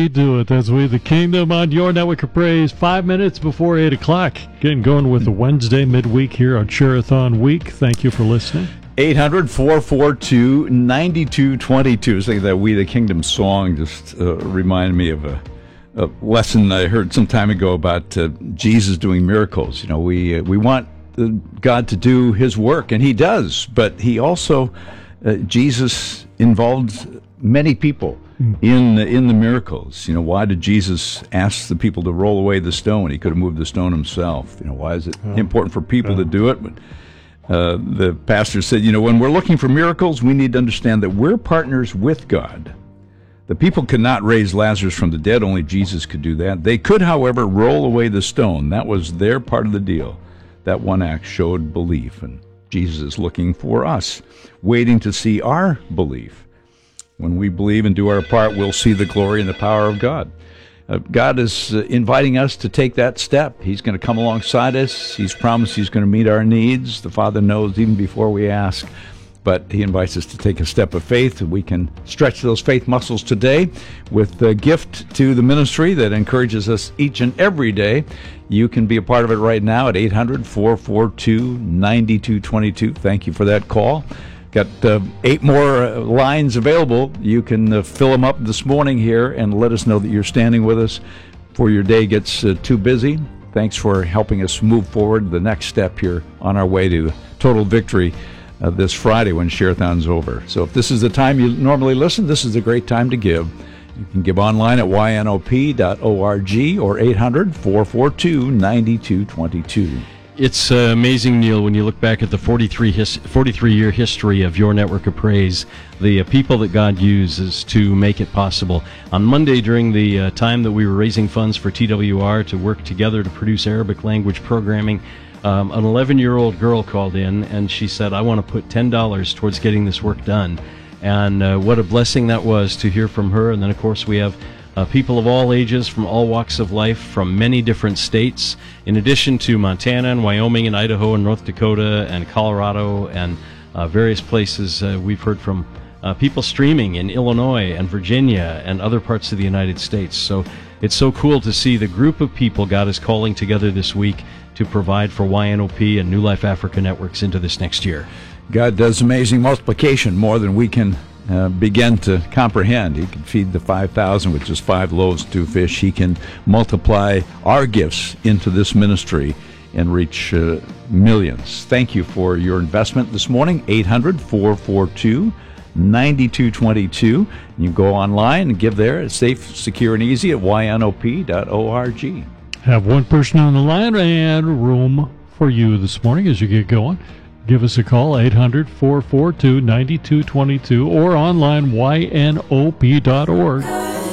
we do it. That's We the Kingdom on your network of praise. 5 minutes before 8 o'clock. Getting going with the Wednesday midweek here on Share-a-thon Week. Thank you for listening. 800-442-9222. Saying that We the Kingdom song just reminded me of a lesson I heard some time ago about Jesus doing miracles. You know, we want God to do His work, and He does. But He also, Jesus involved many people in the miracles. You know, why did Jesus ask the people to roll away the stone? He could have moved the stone himself. You know, why is it important for people to do it? But the pastor said, you know, when we're looking for miracles, we need to understand that we're partners with God. The people could not raise Lazarus from the dead. Only Jesus could do that. They could, however, roll away the stone. That was their part of the deal. That one act showed belief, and Jesus is looking for us, waiting to see our belief. When we believe and do our part, we'll see the glory and the power of God. God is inviting us to take that step. He's going to come alongside us. He's promised He's going to meet our needs. The Father knows even before we ask. But He invites us to take a step of faith. We can stretch those faith muscles today with a gift to the ministry that encourages us each and every day. You can be a part of it right now at 800-442-9222. Thank you for that call. Got 8 more lines available. You can fill them up this morning here and let us know that you're standing with us before your day gets too busy. Thanks for helping us move forward the next step here on our way to total victory this Friday when Share-a-thon's over. So if this is the time you normally listen, this is a great time to give. You can give online at ynop.org or 800-442-9222. It's amazing, Neil, when you look back at the 43-year history of your network of praise, the people that God uses to make it possible. On Monday, during the time that we were raising funds for TWR to work together to produce Arabic language programming, an 11-year-old girl called in, and she said, I want to put $10 towards getting this work done. And what a blessing that was to hear from her. And then, of course, we have people of all ages from all walks of life from many different states, in addition to Montana and Wyoming and Idaho and North Dakota and Colorado and various places. We've heard from people streaming in Illinois and Virginia and other parts of the United States. So it's so cool to see the group of people God is calling together this week to provide for YNOP and New Life Africa networks into this next year. God does amazing multiplication, more than we can begin to comprehend. He can feed the 5,000 with just 5 loaves, 2 fish. He can multiply our gifts into this ministry and reach millions. Thank you for your investment this morning. 800-442-9222. You can go online and give there. It's safe, secure, and easy at ynop.org. Have one person on the line and room for you this morning as you get going. Give us a call, 800-442-9222, or online, ynop.org.